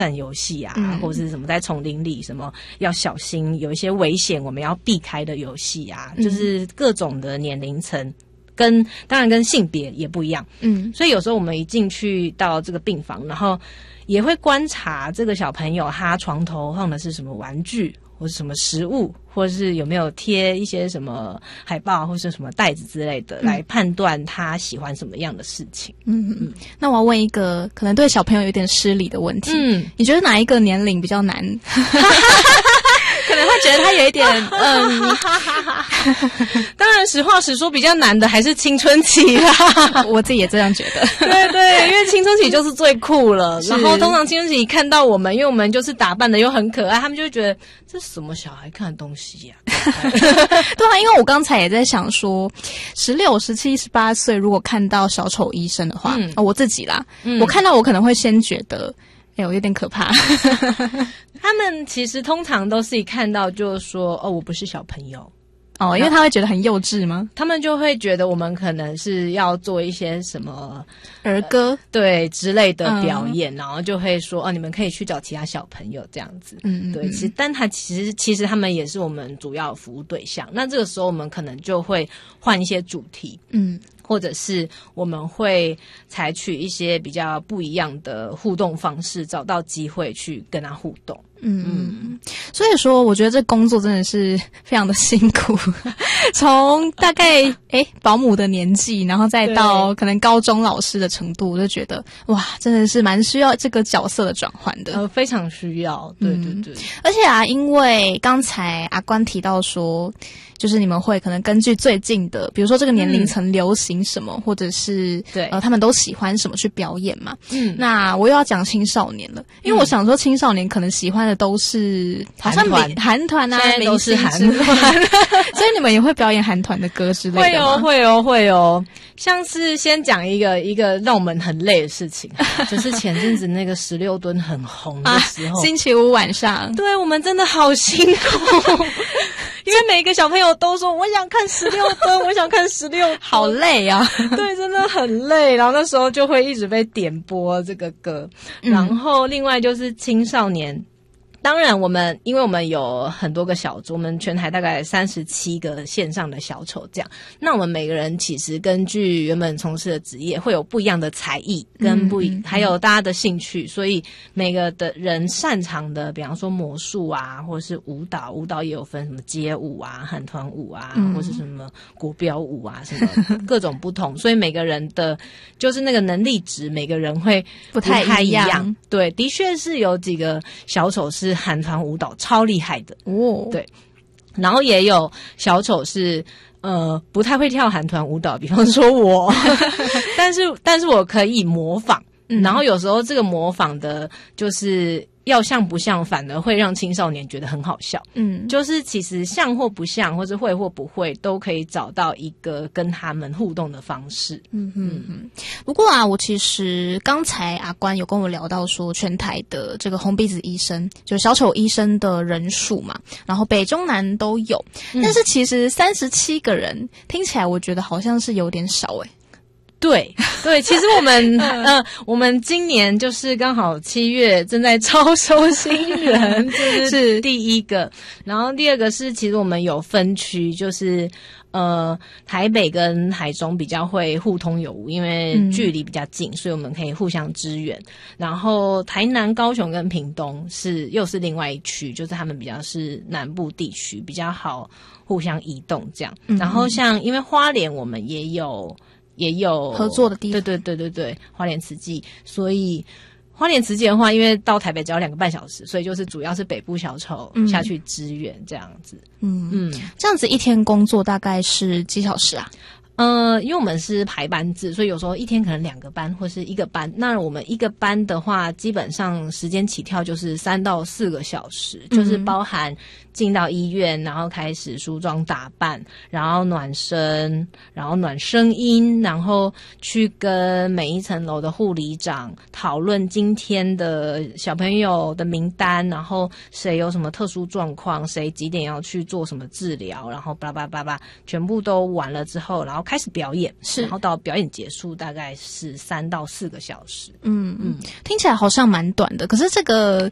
游戏啊，或者是什么在丛林里什么要小心，有一些危险我们要避开的游戏啊，就是各种的年龄层。当然跟性别也不一样，所以有时候我们一进去到这个病房，然后也会观察这个小朋友他床头放的是什么玩具，或是什么食物，或是有没有贴一些什么海报或是什么袋子之类的，来判断他喜欢什么样的事情。 那我要问一个可能对小朋友有点失礼的问题，你觉得哪一个年龄比较难？可能会觉得他有一点当然实话实说，比较难的还是青春期啦。 我自己也这样觉得。 对，因为青春期就是最酷了。然后通常青春期看到我们，因为我们就是打扮的又很可爱，他们就会觉得这是什么小孩看的东西呀？ 对啊，因为我刚才也在想说16、17、18岁如果看到小丑医生的话，我自己啦，我看到我可能会先觉得我有点可怕。 他们其实通常都是一看到就说我不是小朋友。 因为他会觉得很幼稚吗？ 他们就会觉得我们可能是要做一些什么儿歌对之类的表演，然后就会说你们可以去找其他小朋友这样子。对，但他其实他们也是我们主要服务对象。那这个时候我们可能就会换一些主题，或者是我们会采取一些比较不一样的互动方式，找到机会去跟他互动。 所以说我觉得这工作真的是非常的辛苦。从大概保姆的年纪，然后再到可能高中老师的程度，我就觉得哇，真的是蛮需要这个角色的转换的。 非常需要。对。 而且因为刚才阿关提到说，就是你们会可能根据最近的，比如说这个年龄层流行什么，或者是他们都喜欢什么去表演嘛。那我又要讲青少年了，因为我想说青少年可能喜欢的都是好像韩团啊， 现在都是韩团。 所以你们也会表演韩团的歌之类的吗？ 会哦。像是先讲一个让我们很累的事情，就是前阵子那个16吨很红的时候， 星期五晚上， 对，我们真的好辛苦。因为每一个小朋友都说我想看16吨，我想看16吨， 好累啊。 对，真的很累。然后那时候就会一直被点播这个歌。然后另外就是青少年，当然因为我们有很多个小组，我们全台大概37个线上的小丑这样。那我们每个人其实根据原本从事的职业会有不一样的才艺跟还有大家的兴趣，所以每个的人擅长的，比方说魔术啊，或者是舞蹈也有分什么街舞啊、韩团舞啊，或是什么国标舞啊，什么各种不同，所以每个人的就是那个能力值，每个人会不太一样。对，的确是有几个小丑是韩团舞蹈超厉害的对，然后也有小丑是不太会跳韩团舞蹈，比方说我，但是我可以模仿，然后有时候这个模仿的就是要像不像，反而会让青少年觉得很好笑。就是其实像或不像，或是会或不会，都可以找到一个跟他们互动的方式。 不过我其实刚才阿关有跟我聊到说，全台的这个红鼻子医生，就是小丑医生的人数嘛，然后北中南都有，但是其实37个人听起来，我觉得好像是有点少对，其实我们今年就是刚好7月正在招收新人，这是第一个。然后第二个是，其实我们有分区，就是台北跟台中比较会互通有无，因为距离比较近，所以我们可以互相支援。然后台南、高雄跟屏东又是另外一区，就是他们比较是南部地区，比较好互相移动这样。然后像因为花莲我们也有合作的地方， 对，花莲慈济，所以花莲慈济的话，因为到台北只要2个半小时，所以就是主要是北部小丑下去支援这样子。 这样子一天工作大概是几小时啊？ 因为我们是排班制，所以有时候一天可能2个班或是1个班。那我们1个班的话，基本上时间起跳就是3到4个小时，就是包含进到医院，然后开始梳妆打扮，然后暖身，然后暖声音，然后去跟每一层楼的护理长讨论今天的小朋友的名单，然后谁有什么特殊状况，谁几点要去做什么治疗，然后巴拉巴拉巴拉，全部都完了之后，然后后开始表演， 是， 然后到表演结束大概是3到4个小时。 听起来好像蛮短的，可是这个